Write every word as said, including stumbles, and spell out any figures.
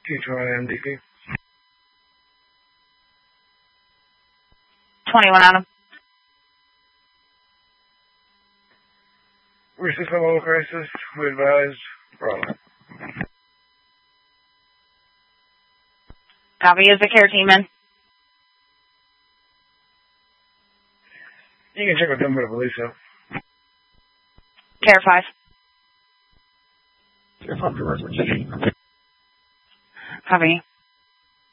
T twenty M D P. twenty-one Adam. We're system level crisis. We advise. Bravo. Copy. Is the care team in? You can check with them, but I believe so. Care five. Care five to reference. Copy.